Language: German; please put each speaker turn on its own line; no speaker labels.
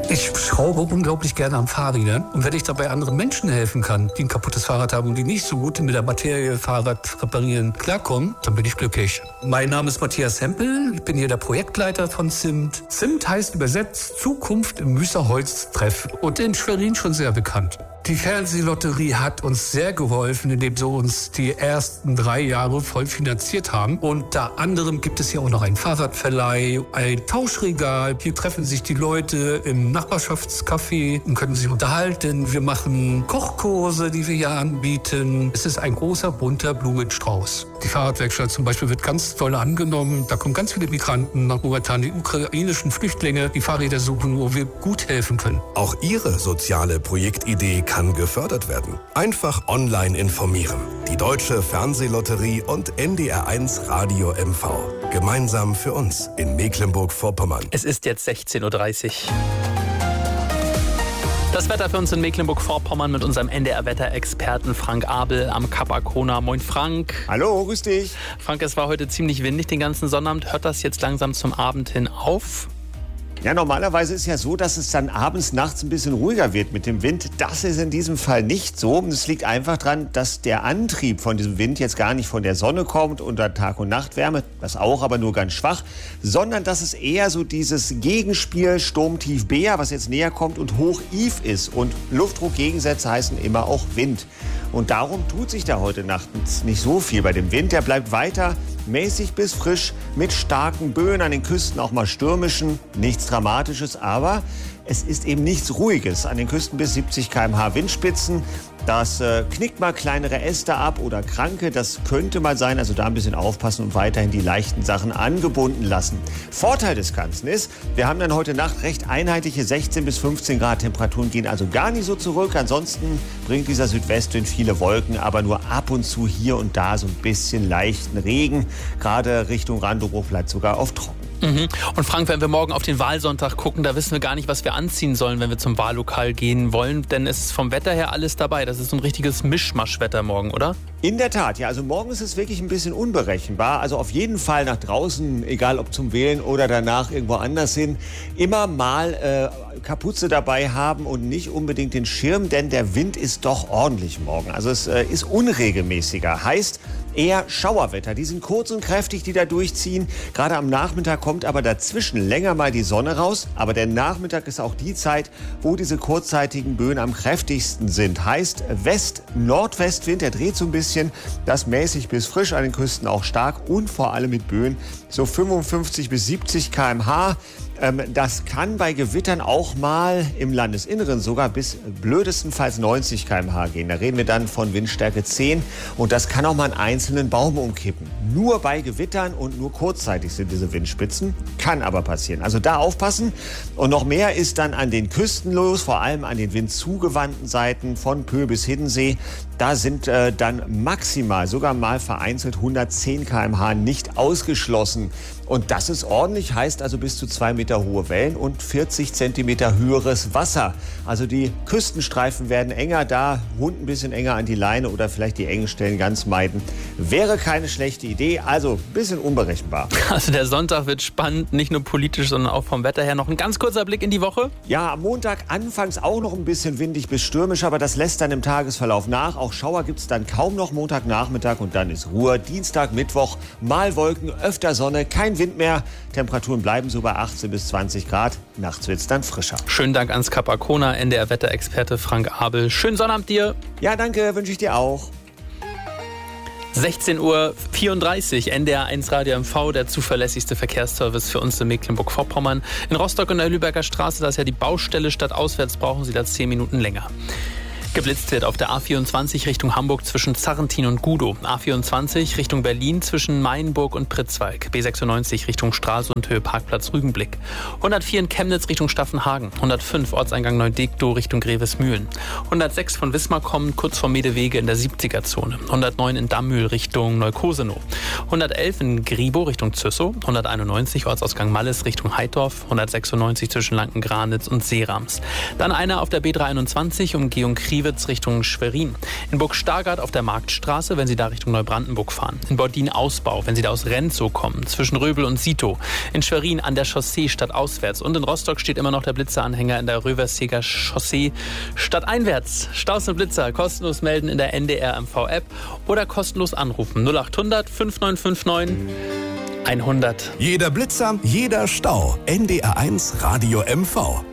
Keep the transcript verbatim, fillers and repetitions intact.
Ich schraube unglaublich gerne am Fahrrädern. Und wenn ich dabei anderen Menschen helfen kann, die ein kaputtes Fahrrad haben und die nicht so gut mit der Materie Fahrrad reparieren klarkommen, dann bin ich glücklich. Mein Name ist Matthias Hempel. Ich bin hier der Projektleiter von Zimt. Zimt heißt übersetzt Zukunft im Müsserholz-Treff und in Schwerin schon sehr bekannt. Die Fernsehlotterie hat uns sehr geholfen, indem sie uns die ersten drei Jahre voll finanziert haben. Unter anderem gibt es hier auch noch einen Fahrradverleih, ein Tauschregal. Hier treffen sich die Leute im Nachbarschaftscafé und können sich unterhalten. Wir machen Kochkurse, die wir hier anbieten. Es ist ein großer, bunter Blumenstrauß. Die Fahrradwerkstatt zum Beispiel wird ganz toll angenommen. Da kommen ganz viele Migranten nach momentan, die ukrainischen Flüchtlinge, die Fahrräder suchen, wo wir gut helfen können.
Auch Ihre soziale Projektidee kann gefördert werden. Einfach online informieren. Die Deutsche Fernsehlotterie und N D R eins Radio M V. Gemeinsam für uns in Mecklenburg-Vorpommern.
Es ist jetzt sechzehn Uhr dreißig. Das Wetter für uns in Mecklenburg-Vorpommern mit unserem N D R-Wetterexperten Frank Abel am Kap Arkona. Moin Frank.
Hallo, grüß dich.
Frank, es war heute ziemlich windig den ganzen Sonnabend. Hört das jetzt langsam zum Abend hin auf?
Ja, normalerweise ist ja so, dass es dann abends, nachts ein bisschen ruhiger wird mit dem Wind. Das ist in diesem Fall nicht so. Es liegt einfach daran, dass der Antrieb von diesem Wind jetzt gar nicht von der Sonne kommt unter Tag- und Nachtwärme, das auch, aber nur ganz schwach, sondern dass es eher so dieses Gegenspiel Sturmtief Bea, was jetzt näher kommt, und Hoch-Iv ist. Und Luftdruckgegensätze heißen immer auch Wind. Und darum tut sich da heute Nacht nicht so viel bei dem Wind. Der bleibt weiter mäßig bis frisch mit starken Böen, an den Küsten auch mal stürmischen, nichts Dramatisches, aber es ist eben nichts Ruhiges. An den Küsten bis siebzig Kilometer pro Stunde Windspitzen. Das äh, knickt mal kleinere Äste ab oder Kranke, das könnte mal sein. Also da ein bisschen aufpassen und weiterhin die leichten Sachen angebunden lassen. Vorteil des Ganzen ist, wir haben dann heute Nacht recht einheitliche sechzehn bis fünfzehn Grad. Temperaturen gehen also gar nicht so zurück. Ansonsten bringt dieser Südwestwind viele Wolken, aber nur ab und zu hier und da so ein bisschen leichten Regen. Gerade Richtung Randobruch bleibt sogar oft trocken.
Mhm. Und Frank, wenn wir morgen auf den Wahlsonntag gucken, da wissen wir gar nicht, was wir anziehen sollen, wenn wir zum Wahllokal gehen wollen. Denn es ist vom Wetter her alles dabei. Das ist so ein richtiges Mischmaschwetter morgen, oder?
In der Tat, ja. Also morgen ist es wirklich ein bisschen unberechenbar. Also auf jeden Fall nach draußen, egal ob zum Wählen oder danach irgendwo anders hin, immer mal äh, Kapuze dabei haben und nicht unbedingt den Schirm, denn der Wind ist doch ordentlich morgen. Also es äh, ist unregelmäßiger. Heißt eher Schauerwetter. Die sind kurz und kräftig, die da durchziehen. Gerade am Nachmittag kommt aber dazwischen länger mal die Sonne raus. Aber der Nachmittag ist auch die Zeit, wo diese kurzzeitigen Böen am kräftigsten sind. Heißt West-Nordwestwind, der dreht so ein bisschen, das mäßig bis frisch, an den Küsten auch stark und vor allem mit Böen so fünfundfünfzig bis siebzig Kilometer pro Stunde. Ähm, das kann bei Gewittern auch mal im Landesinneren sogar bis blödestenfalls neunzig Kilometer pro Stunde gehen. Da reden wir dann von Windstärke zehn und das kann auch mal einen einzelnen Baum umkippen. Nur bei Gewittern und nur kurzzeitig sind diese Windspitzen, kann aber passieren. Also da aufpassen. Und noch mehr ist dann an den Küsten los, vor allem an den windzugewandten Seiten von Pö bis Hiddensee. Da sind äh, dann maximal, sogar mal vereinzelt hundertzehn Kilometer pro Stunde nicht ausgeschlossen. Und das ist ordentlich, heißt also bis zu zwei Meter hohe Wellen und vierzig Zentimeter höheres Wasser. Also die Küstenstreifen werden enger, da Hund ein bisschen enger an die Leine oder vielleicht die engen Stellen ganz meiden. Wäre keine schlechte Idee, also ein bisschen unberechenbar.
Also der Sonntag wird spannend, nicht nur politisch, sondern auch vom Wetter her. Noch ein ganz kurzer Blick in die Woche.
Ja, am Montag anfangs auch noch ein bisschen windig bis stürmisch, aber das lässt dann im Tagesverlauf nach. Auch Schauer gibt es dann kaum noch Montagnachmittag und dann ist Ruhe. Dienstag, Mittwoch, mal Wolken, öfter Sonne, kein Wind mehr. Temperaturen bleiben so bei achtzehn bis zwanzig Grad. Nachts wird es dann frischer.
Schönen Dank ans Kap Arkona, N D R-Wetterexperte Frank Abel. Schönen Sonnabend dir.
Ja, danke, wünsche ich dir auch.
sechzehn Uhr vierunddreißig, N D R eins Radio M V, der zuverlässigste Verkehrsservice für uns in Mecklenburg-Vorpommern. In Rostock in der Lübecker Straße, da ist ja die Baustelle, statt auswärts brauchen Sie da zehn Minuten länger. Geblitzt wird auf der A vierundzwanzig Richtung Hamburg zwischen Zarrentin und Gudow. A vierundzwanzig Richtung Berlin zwischen Mainburg und Pritzwalk. B sechsundneunzig Richtung Stralsund, Höhe Parkplatz Rügenblick. hundertvier in Chemnitz Richtung Staffenhagen. hundertfünf Ortseingang Neudegdow Richtung Grevesmühlen. hundertsechs von Wismar kommend kurz vor Medewege in der siebziger-Zone. hundertneun in Dammühl Richtung Neukosenow. hundertelf in Gribow Richtung Züssow. hunderteinundneunzig Ortsausgang Malles Richtung Heidorf. hundertsechsundneunzig zwischen Lankengranitz und Seerams. Dann einer auf der B dreihunderteinundzwanzig Umgehung Kriwes Dölwitz Richtung Schwerin. In Burg Stargard auf der Marktstraße, wenn Sie da Richtung Neubrandenburg fahren. In Bordin-Ausbau, wenn Sie da aus Renzow kommen, zwischen Röbel und Sito. In Schwerin an der Chaussee stadtauswärts. Und in Rostock steht immer noch der Blitzeranhänger in der Röverseger Chaussee stadteinwärts. Staus und Blitzer kostenlos melden in der N D R M V-App oder kostenlos anrufen. null acht hundert fünf neun fünf neun hundert.
Jeder Blitzer, jeder Stau. N D R eins Radio M V.